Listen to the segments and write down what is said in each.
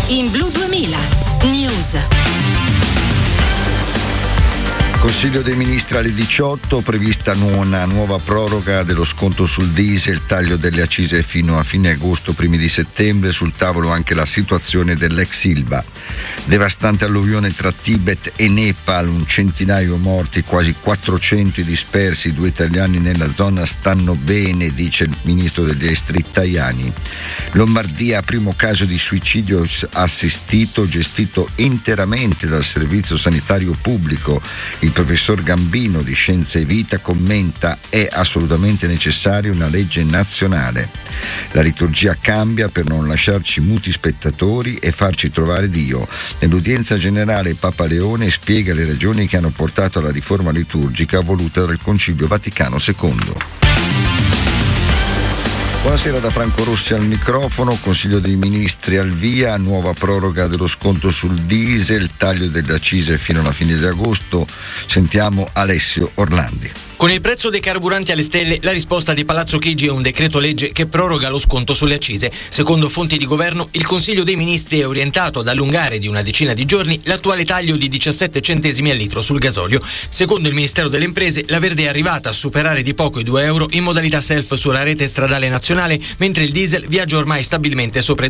In Blu 2000 News. Consiglio dei Ministri alle 18, prevista una nuova proroga dello sconto sul diesel, taglio delle accise fino a fine agosto, primi di settembre, sul tavolo anche la situazione dell'ex Ilva. Devastante alluvione tra Tibet e Nepal, un centinaio morti, quasi 400 dispersi, 2 italiani nella zona stanno bene, dice il ministro degli esteri Tajani. Lombardia, primo caso di suicidio assistito gestito interamente dal servizio sanitario pubblico. Il professor Gambino di Scienza e Vita commenta: è assolutamente necessaria una legge nazionale. La liturgia cambia per non lasciarci muti spettatori e farci trovare Dio. Nell'udienza generale Papa Leone spiega le ragioni che hanno portato alla riforma liturgica voluta dal Concilio Vaticano II. Buonasera da Franco Rossi al microfono. Consiglio dei Ministri al via, nuova proroga dello sconto sul diesel, taglio delle accise fino alla fine di agosto. Sentiamo Alessio Orlandi. Con il prezzo dei carburanti alle stelle, la risposta di Palazzo Chigi è un decreto legge che proroga lo sconto sulle accise. Secondo fonti di governo, il Consiglio dei Ministri è orientato ad allungare di una decina di giorni l'attuale taglio di 17 centesimi al litro sul gasolio. Secondo il Ministero delle Imprese, la Verde è arrivata a superare di poco i 2 euro in modalità self sulla rete stradale nazionale, mentre il diesel viaggia ormai stabilmente sopra i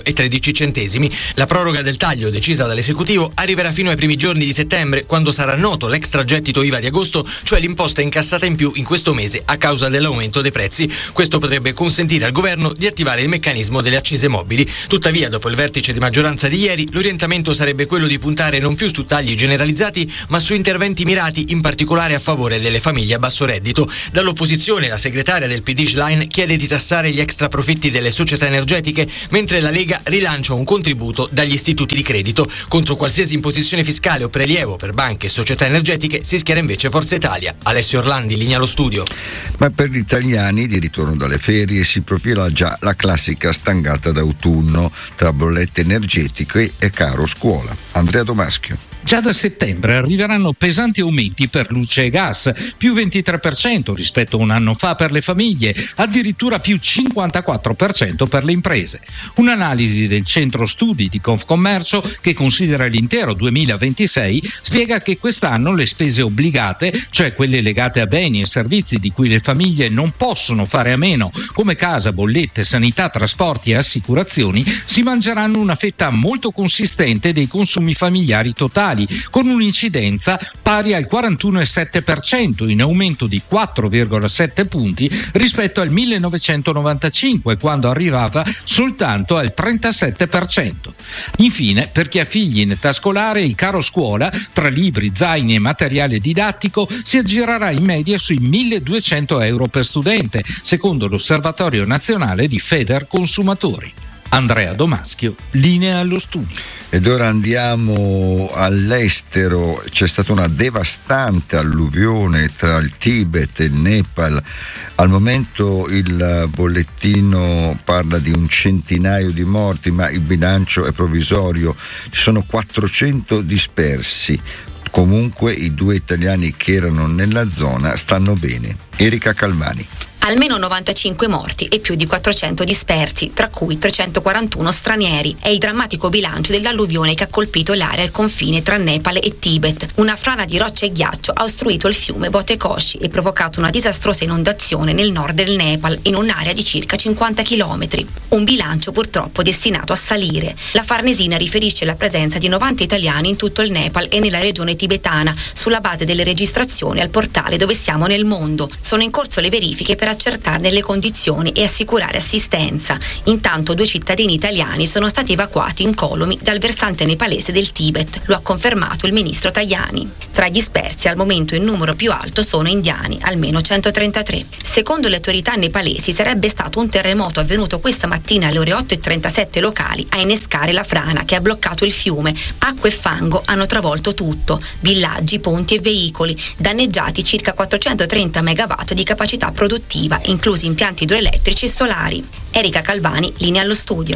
2,13 euro. La proroga del taglio decisa dall'esecutivo arriverà fino ai primi giorni di settembre, quando sarà noto l'extragettito IVA di agosto, cioè l'imposta incassata in più in questo mese a causa dell'aumento dei prezzi. Questo potrebbe consentire al governo di attivare il meccanismo delle accise mobili. Tuttavia, dopo il vertice di maggioranza di ieri, l'orientamento sarebbe quello di puntare non più su tagli generalizzati, ma su interventi mirati, in particolare a favore delle famiglie a basso reddito. Dall'opposizione, la segretaria del PD Schlein chiede di tassare gli extra profitti delle società energetiche, mentre la Lega rilancia un contributo dagli istituti di credito. Contro qualsiasi imposizione fiscale o prelievo per banche e società energetiche si schiera invece Forza Italia. Alessio Orlandi, linea allo studio. Ma per gli italiani di ritorno dalle ferie si profila già la classica stangata d'autunno tra bollette energetiche e caro scuola. Andrea Domaschio. Già da settembre arriveranno pesanti aumenti per luce e gas, più 23% rispetto a un anno fa per le famiglie, addirittura più 54% per le imprese. Un'analisi del centro studi di Confcommercio, che considera l'intero 2026, spiega che quest'anno le spese obbligate, cioè quelle legate a beni e servizi di cui le famiglie non possono fare a meno, come casa, bollette, sanità, trasporti e assicurazioni, si mangeranno una fetta molto consistente dei consumi familiari totali, con un'incidenza pari al 41,7%, in aumento di 4,7 punti rispetto al 1995, quando arrivava soltanto al 37%. Infine, per chi ha figli in età scolare, il caro scuola, tra libri, zaini e materiale didattico, si aggirerà in media sui 1.200 euro per studente, secondo l'Osservatorio Nazionale di Federconsumatori. Andrea Domaschio, linea allo studio. Ed ora andiamo all'estero. C'è stata una devastante alluvione tra il Tibet e il Nepal. Al momento il bollettino parla di un centinaio di morti, ma il bilancio è provvisorio. Ci sono 400 dispersi. Comunque i 2 italiani che erano nella zona stanno bene. Erika Calvani. Almeno 95 morti e più di 400 dispersi, tra cui 341 stranieri. È il drammatico bilancio dell'alluvione che ha colpito l'area al confine tra Nepal e Tibet. Una frana di roccia e ghiaccio ha ostruito il fiume Botekoshi e provocato una disastrosa inondazione nel nord del Nepal, in un'area di circa 50 chilometri. Un bilancio purtroppo destinato a salire. La Farnesina riferisce la presenza di 90 italiani in tutto il Nepal e nella regione tibetana, sulla base delle registrazioni al portale Dove siamo nel mondo. Sono in corso le verifiche per accertarne le condizioni e assicurare assistenza. Intanto 2 cittadini italiani sono stati evacuati incolumi dal versante nepalese del Tibet, lo ha confermato il ministro Tajani. Tra gli dispersi al momento il numero più alto sono indiani, almeno 133. Secondo le autorità nepalesi sarebbe stato un terremoto avvenuto questa mattina alle ore 8:37 locali a innescare la frana che ha bloccato il fiume. Acqua e fango hanno travolto tutto, villaggi, ponti e veicoli, danneggiati circa 430 megawatt di capacità produttiva, inclusi impianti idroelettrici e solari. Erika Calvani, linea allo studio.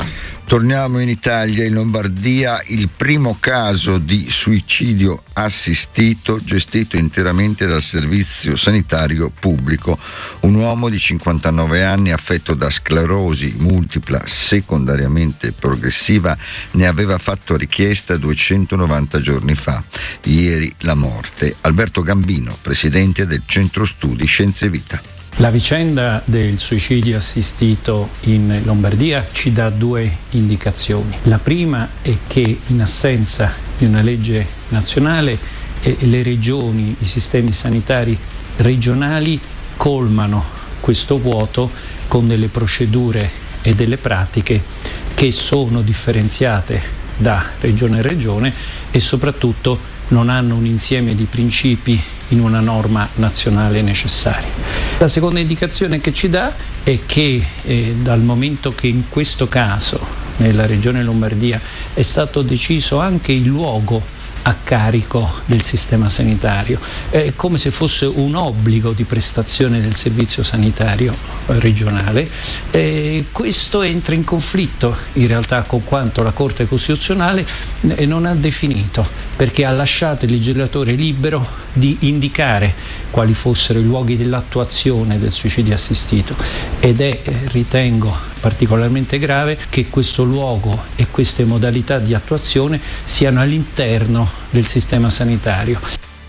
Torniamo in Italia, in Lombardia, il primo caso di suicidio assistito gestito interamente dal servizio sanitario pubblico. Un uomo di 59 anni affetto da sclerosi multipla secondariamente progressiva ne aveva fatto richiesta 290 giorni fa. Ieri la morte. Alberto Gambino, presidente del Centro Studi Scienze Vita. La vicenda del suicidio assistito in Lombardia ci dà due indicazioni. La prima è che in assenza di una legge nazionale le regioni, i sistemi sanitari regionali colmano questo vuoto con delle procedure e delle pratiche che sono differenziate da regione a regione e soprattutto non hanno un insieme di principi in una norma nazionale necessaria. La seconda indicazione che ci dà è che dal momento che in questo caso nella regione Lombardia è stato deciso anche il luogo a carico del sistema sanitario, è come se fosse un obbligo di prestazione del servizio sanitario regionale. Questo entra in conflitto in realtà con quanto la Corte Costituzionale non ha definito, perché ha lasciato il legislatore libero di indicare quali fossero i luoghi dell'attuazione del suicidio assistito ed è, ritengo, particolarmente grave che questo luogo e queste modalità di attuazione siano all'interno del sistema sanitario.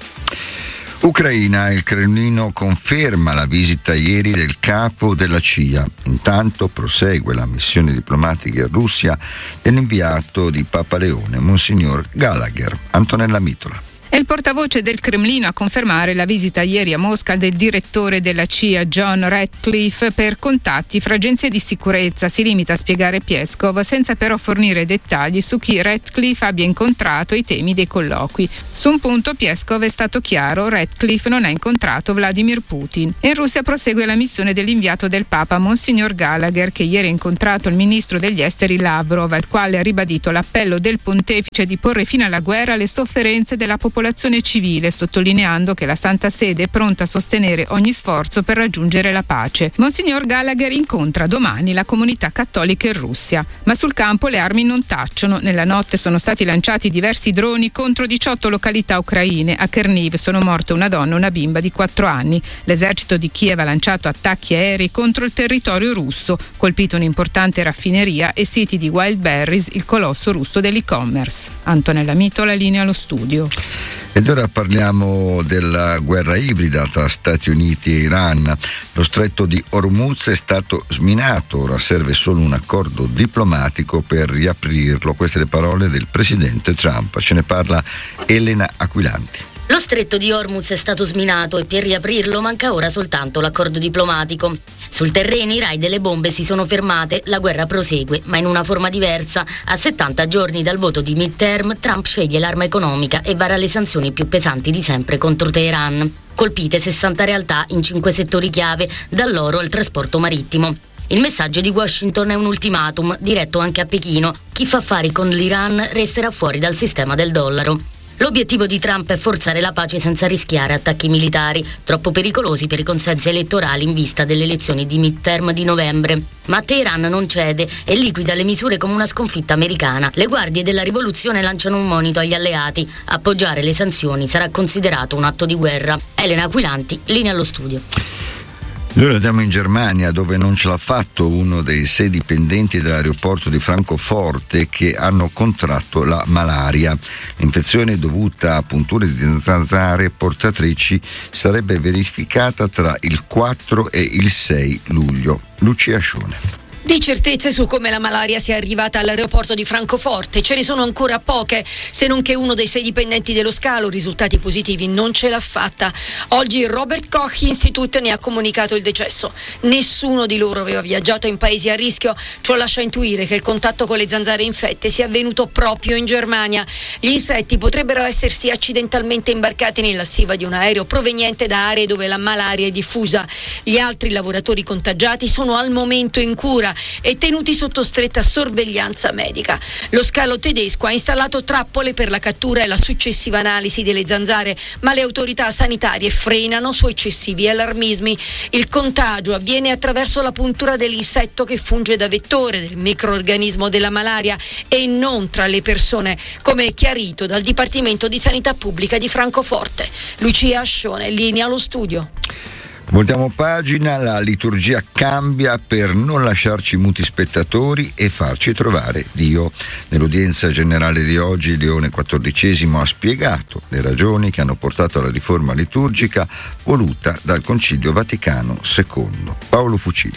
Ucraina, il Cremlino conferma la visita ieri del capo della CIA. Intanto prosegue la missione diplomatica in Russia dell'inviato di Papa Leone, Monsignor Gallagher. Antonella Mitola. È il portavoce del Cremlino a confermare la visita ieri a Mosca del direttore della CIA John Ratcliffe per contatti fra agenzie di sicurezza. Si limita a spiegare Peskov senza però fornire dettagli su chi Ratcliffe abbia incontrato e i temi dei colloqui. Su un punto Peskov è stato chiaro: Ratcliffe non ha incontrato Vladimir Putin. In Russia prosegue la missione dell'inviato del Papa Monsignor Gallagher, che ieri ha incontrato il ministro degli esteri Lavrov, al quale ha ribadito l'appello del pontefice di porre fine alla guerra e alle sofferenze della popolazione civile, sottolineando che la Santa Sede è pronta a sostenere ogni sforzo per raggiungere la pace. Monsignor Gallagher incontra domani la comunità cattolica in Russia, ma sul campo le armi non tacciono. Nella notte sono stati lanciati diversi droni contro 18 località ucraine. A Cherniv sono morte una donna e una bimba di 4 anni. L'esercito di Kiev ha lanciato attacchi aerei contro il territorio russo, colpito un'importante raffineria e siti di Wildberries, il colosso russo dell'e-commerce. Antonella Mitola, linea allo studio. Ed ora parliamo della guerra ibrida tra Stati Uniti e Iran. Lo stretto di Hormuz è stato sminato, ora serve solo un accordo diplomatico per riaprirlo. Queste le parole del presidente Trump. Ce ne parla Elena Aquilani. Lo stretto di Hormuz è stato sminato e per riaprirlo manca ora soltanto l'accordo diplomatico. Sul terreno i raid e le bombe si sono fermate, la guerra prosegue, ma in una forma diversa. A 70 giorni dal voto di midterm, Trump sceglie l'arma economica e vara le sanzioni più pesanti di sempre contro Teheran. Colpite 60 realtà in 5 settori chiave, dall'oro al trasporto marittimo. Il messaggio di Washington è un ultimatum, diretto anche a Pechino. Chi fa affari con l'Iran resterà fuori dal sistema del dollaro. L'obiettivo di Trump è forzare la pace senza rischiare attacchi militari, troppo pericolosi per i consensi elettorali in vista delle elezioni di midterm di novembre. Ma Teheran non cede e liquida le misure come una sconfitta americana. Le guardie della rivoluzione lanciano un monito agli alleati: appoggiare le sanzioni sarà considerato un atto di guerra. Elena Aquilani, linea allo studio. Noi andiamo in Germania, dove non ce l'ha fatto uno dei 6 dipendenti dell'aeroporto di Francoforte che hanno contratto la malaria. L'infezione dovuta a punture di zanzare portatrici sarebbe verificata tra il 4 e il 6 luglio. Lucia Scione. Di certezze su come la malaria sia arrivata all'aeroporto di Francoforte ce ne sono ancora poche, se non che uno dei 6 dipendenti dello scalo, risultati positivi, non ce l'ha fatta. Oggi il Robert Koch Institute ne ha comunicato il decesso. Nessuno di loro aveva viaggiato in paesi a rischio, ciò lascia intuire che il contatto con le zanzare infette sia avvenuto proprio in Germania. Gli insetti potrebbero essersi accidentalmente imbarcati nella stiva di un aereo proveniente da aree dove la malaria è diffusa. Gli altri lavoratori contagiati sono al momento in cura. paura e tenuti sotto stretta sorveglianza medica. Lo scalo tedesco ha installato trappole per la cattura e la successiva analisi delle zanzare, ma le autorità sanitarie frenano su eccessivi allarmismi. Il contagio avviene attraverso la puntura dell'insetto che funge da vettore del microorganismo della malaria e non tra le persone, come chiarito dal Dipartimento di Sanità Pubblica di Francoforte. Lucia Ascione, linea allo studio. Voltiamo pagina, la liturgia cambia per non lasciarci muti spettatori e farci trovare Dio. Nell'udienza generale di oggi Leone XIV ha spiegato le ragioni che hanno portato alla riforma liturgica voluta dal Concilio Vaticano II. Paolo Fucili.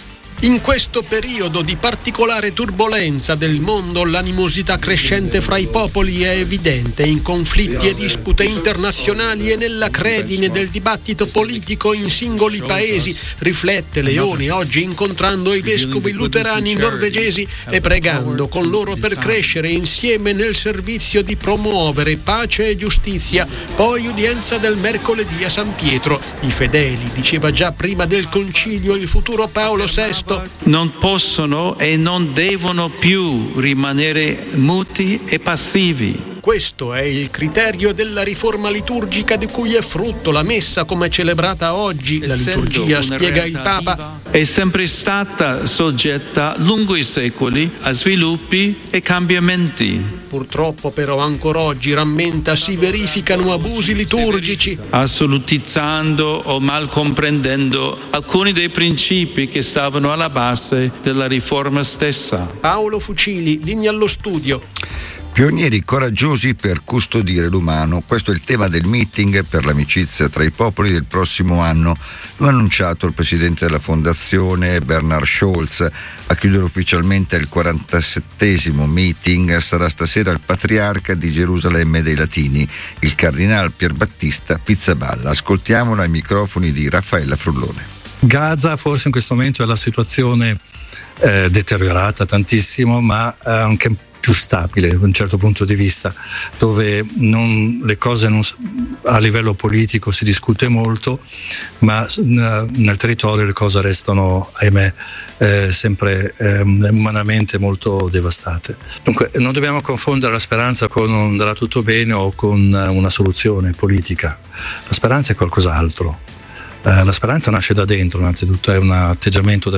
In questo periodo di particolare turbolenza del mondo, l'animosità crescente fra i popoli è evidente in conflitti e dispute internazionali e nella credine del dibattito politico in singoli paesi. Riflette Leone oggi incontrando i vescovi luterani norvegesi e pregando con loro per crescere insieme nel servizio di promuovere pace e giustizia. Poi udienza del mercoledì a San Pietro. I fedeli, diceva già prima del concilio il futuro Paolo VI, non possono e non devono più rimanere muti e passivi. Questo è il criterio della riforma liturgica di cui è frutto la messa come celebrata oggi. La liturgia, spiega il Papa, è sempre stata soggetta lungo i secoli a sviluppi e cambiamenti. Purtroppo però ancora oggi, rammenta, si verificano abusi liturgici, assolutizzando o mal comprendendo alcuni dei principi che stavano alla base della riforma stessa. Paolo Fucili, linea allo studio. Pionieri coraggiosi per custodire l'umano, questo è il tema del meeting per l'amicizia tra i popoli del prossimo anno. Lo ha annunciato il presidente della fondazione Bernard Scholz. A chiudere ufficialmente il 47esimo meeting sarà stasera il patriarca di Gerusalemme dei Latini, il cardinale Pierbattista Pizzaballa. Ascoltiamolo ai microfoni di Raffaella Frullone. Gaza forse in questo momento è la situazione deteriorata tantissimo, ma anche più stabile da un certo punto di vista, dove le cose a livello politico si discute molto, ma nel territorio le cose restano, ahimè, sempre umanamente molto devastate. Dunque non dobbiamo confondere la speranza con un andrà tutto bene o con una soluzione politica. La speranza è qualcos'altro. La speranza nasce da dentro, innanzitutto è un atteggiamento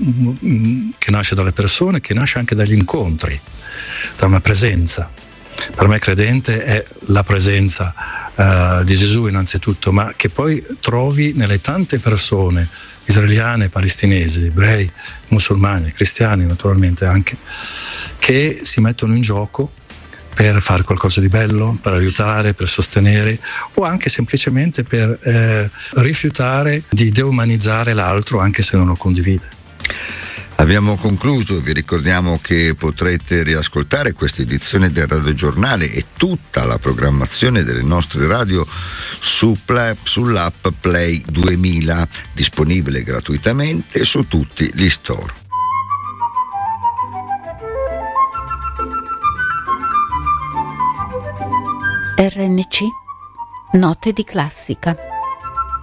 che nasce dalle persone, che nasce anche dagli incontri, da una presenza. Per me credente è la presenza di Gesù innanzitutto, ma che poi trovi nelle tante persone israeliane, palestinesi, ebrei, musulmani, cristiani naturalmente anche, che si mettono in gioco per fare qualcosa di bello, per aiutare, per sostenere o anche semplicemente per rifiutare di deumanizzare l'altro anche se non lo condivide. Abbiamo concluso, vi ricordiamo che potrete riascoltare questa edizione del Radio Giornale e tutta la programmazione delle nostre radio sull'app Play 2000, disponibile gratuitamente su tutti gli store. RNC, note di classica.